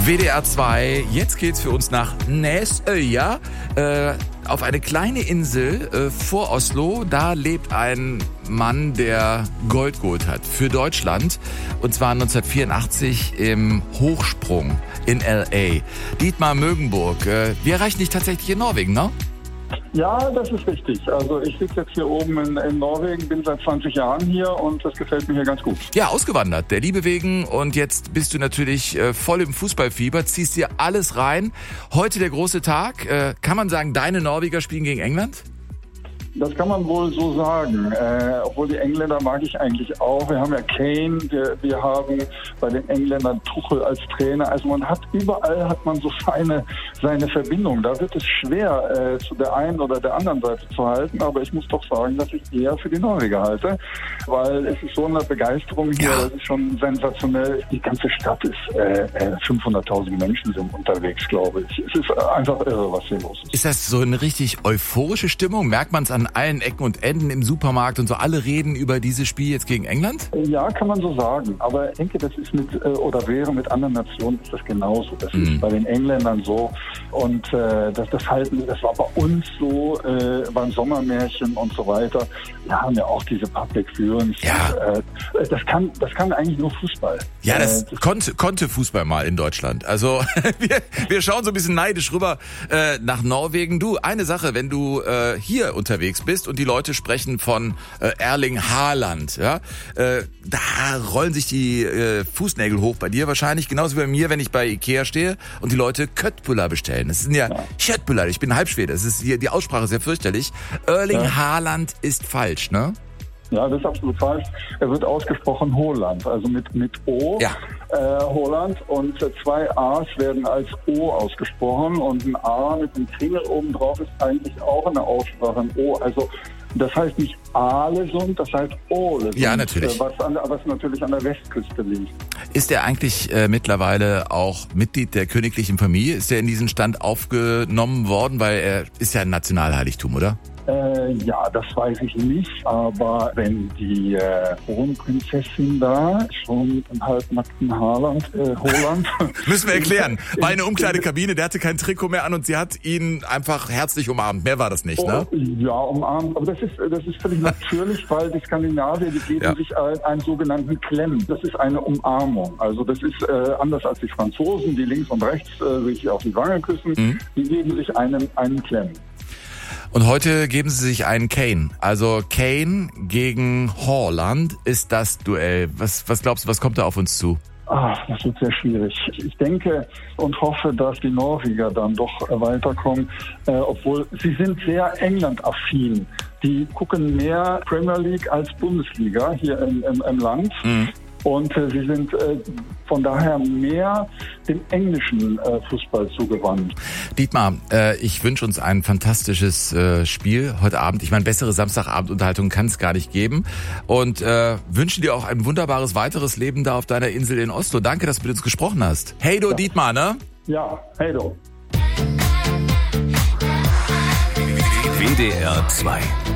WDR 2, jetzt geht's für uns nach Nesøya, auf eine kleine Insel vor Oslo. Da lebt ein Mann, der Gold geholt hat für Deutschland. Und zwar 1984 im Hochsprung in L.A. Dietmar Mögenburg. Wir erreichen dich tatsächlich in Norwegen, ne? Ja, das ist richtig. Also ich sitze jetzt hier oben in Norwegen, bin seit 20 Jahren hier und das gefällt mir hier ganz gut. Ja, ausgewandert, der Liebe wegen, und jetzt bist du natürlich voll im Fußballfieber, ziehst dir alles rein. Heute der große Tag. Kann man sagen, deine Norweger spielen gegen England? Das kann man wohl so sagen, obwohl die Engländer mag ich eigentlich auch. Wir haben ja Kane, wir haben bei den Engländern Tuchel als Trainer. Also überall hat man so seine Verbindung. Da wird es schwer, zu der einen oder der anderen Seite zu halten. Aber ich muss doch sagen, dass ich eher für die Norweger halte, weil es ist so eine Begeisterung hier. Ja. Das ist schon sensationell. Die ganze Stadt ist 500.000 Menschen sind unterwegs, glaube ich. Es ist einfach irre, was hier los ist. Ist das so eine richtig euphorische Stimmung? Merkt man es an allen Ecken und Enden im Supermarkt und so? Alle reden über dieses Spiel jetzt gegen England? Ja, kann man so sagen. Aber ich denke, das ist mit anderen Nationen ist das genauso. Das ist bei den Engländern so. Und das war bei uns so, beim Sommermärchen und so weiter. Wir haben ja auch diese Public Viewings. Ja. Das kann eigentlich nur Fußball. Ja, das konnte Fußball mal in Deutschland. Also wir schauen so ein bisschen neidisch rüber nach Norwegen. Du, eine Sache, wenn du hier unterwegs bist und die Leute sprechen von Erling Haaland, ja, da rollen sich die Fußnägel hoch bei dir wahrscheinlich, genauso wie bei mir, wenn ich bei Ikea stehe und die Leute Köttbullar bestellen. Das sind ja Köttbullar, ich bin Halbschwede, das ist hier, die Aussprache ist sehr fürchterlich. Erling Haaland ist falsch, ne? Ja, das ist absolut falsch. Er wird ausgesprochen Holland, also mit O. Ja. Holland, und 2 A's werden als O ausgesprochen und ein A mit einem Kringel oben drauf ist eigentlich auch eine Aussprache, ein O. Also das heißt nicht Aalesund, das heißt Ålesund. Ja, natürlich. Was natürlich an der Westküste liegt. Ist er eigentlich mittlerweile auch Mitglied der königlichen Familie? Ist er in diesen Stand aufgenommen worden? Weil er ist ja ein Nationalheiligtum, oder? Ja, das weiß ich nicht, aber wenn die Kronprinzessin da schon im halbnackten Holland müssen wir erklären, war eine Umkleidekabine, der hatte kein Trikot mehr an und sie hat ihn einfach herzlich umarmt. Mehr war das nicht, ne? Ja, umarmt, aber das ist völlig natürlich, weil die Skandinavier, die geben sich einen sogenannten Klemm. Das ist eine Umarmung. Also das ist anders als die Franzosen, die links und rechts sich auf die Wange küssen, die geben sich einen Klemm. Und heute geben sie sich einen Kane. Also Kane gegen Haaland ist das Duell. Was glaubst du, was kommt da auf uns zu? Das wird sehr schwierig. Ich denke und hoffe, dass die Norweger dann doch weiterkommen, obwohl sie sind sehr England-affin. Die gucken mehr Premier League als Bundesliga hier im Land. Und sie sind von daher mehr dem englischen Fußball zugewandt. Dietmar, ich wünsche uns ein fantastisches Spiel heute Abend. Ich meine, bessere Samstagabendunterhaltung kann es gar nicht geben. Und wünsche dir auch ein wunderbares weiteres Leben da auf deiner Insel in Oslo. Danke, dass du mit uns gesprochen hast. Hey do, Dietmar, ne? Ja, hey do. WDR 2